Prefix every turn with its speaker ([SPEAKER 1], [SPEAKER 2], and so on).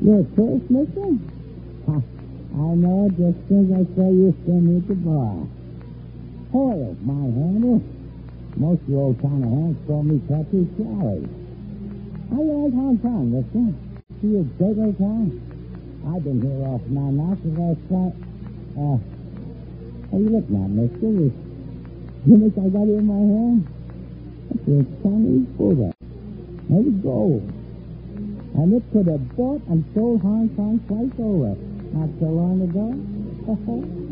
[SPEAKER 1] You're a tourist, mister? Ha, I know it just as soon as I saw you standing at the bar. Hoyle, my handle. Most of you old-timer hands call me Tattoo Charlie. How you like Hong Kong, mister? See a great old town? I've been here off my mouth since I was what are you looking at, mister? You think I got it in my hand? That's a Chinese Buddha. Made of gold. And it could have bought and sold Hong Kong twice over. Not so long ago.